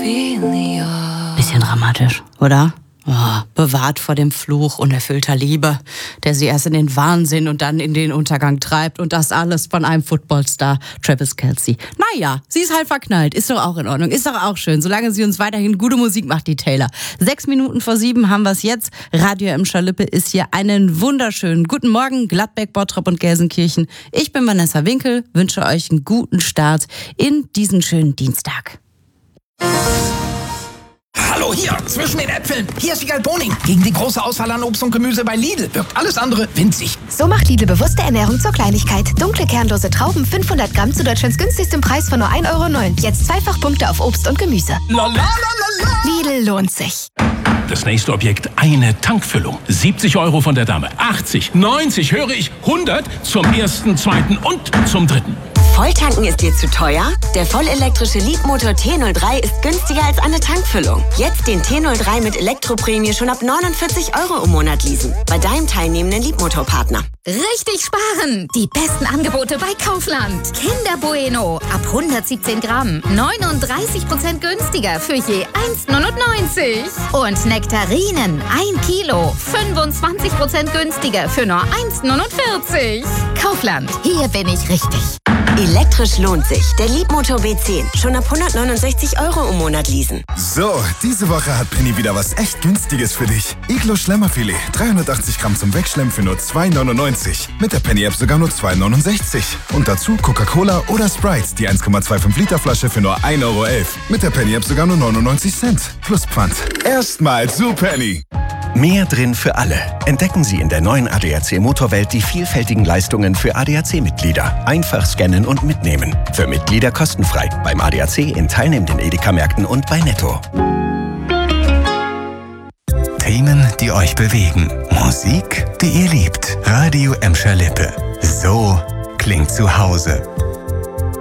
Bisschen dramatisch, oder? Oh, bewahrt vor dem Fluch unerfüllter Liebe, der sie erst in den Wahnsinn und dann in den Untergang treibt. Und das alles von einem Footballstar, Travis Kelce. Naja, sie ist halt verknallt. Ist doch auch in Ordnung. Ist doch auch schön, solange sie uns weiterhin gute Musik macht, die Taylor. 6:06 haben wir es jetzt. Radio Emscher-Lippe ist hier. Einen wunderschönen guten Morgen, Gladbeck, Bottrop und Gelsenkirchen. Ich bin Vanessa Winkel, wünsche euch einen guten Start in diesen schönen Dienstag. Hallo, hier, zwischen den Äpfeln. Hier ist Wiegald Boning. Gegen die große Auswahl an Obst und Gemüse bei Lidl wirkt alles andere winzig. So macht Lidl bewusste Ernährung zur Kleinigkeit. Dunkle, kernlose Trauben, 500 Gramm zu Deutschlands günstigstem Preis von nur 1,09 €. Jetzt zweifach Punkte auf Obst und Gemüse. Lidl lohnt sich. Das nächste Objekt, eine Tankfüllung. 70 € von der Dame. 80, 90, höre ich, 100 zum ersten, zweiten und zum dritten. Volltanken ist dir zu teuer? Der vollelektrische Leapmotor T03 ist günstiger als eine Tankfüllung. Jetzt den T03 mit Elektroprämie schon ab 49 € im Monat leasen. Bei deinem teilnehmenden Leapmotor-Partner. Richtig sparen! Die besten Angebote bei Kaufland. Kinder Bueno ab 117 Gramm. 39% günstiger für je 1,99 €. Und Nektarinen 1 Kilo. 25% günstiger für nur 1,49 €. Kaufland, hier bin ich richtig. Elektrisch lohnt sich. Der Leapmotor B10. Schon ab 169 € im Monat leasen. So, diese Woche hat Penny wieder was echt Günstiges für dich. Iglo Schlemmerfilet. 380 Gramm zum Wegschlemmen für nur 2,99. Mit der Penny-App sogar nur 2,69. Und dazu Coca-Cola oder Sprite. Die 1,25 Liter Flasche für nur 1,11 €. Mit der Penny-App sogar nur 99 Cent. Plus Pfand. Erstmal zu Penny. Mehr drin für alle. Entdecken Sie in der neuen ADAC Motorwelt die vielfältigen Leistungen für ADAC-Mitglieder. Einfach scannen und mitnehmen. Für Mitglieder kostenfrei. Beim ADAC in teilnehmenden Edeka-Märkten und bei Netto. Themen, die euch bewegen. Musik, die ihr liebt. Radio Emscher-Lippe. So klingt zu Hause.